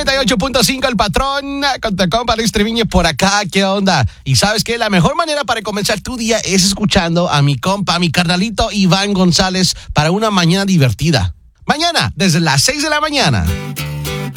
98.5 El Patrón con tu compa Luis Treviño por acá. ¿Qué onda? Y sabes que la mejor manera para comenzar tu día es escuchando a mi compa, a mi carnalito Iván González para una mañana divertida. Mañana, desde las 6 de la mañana.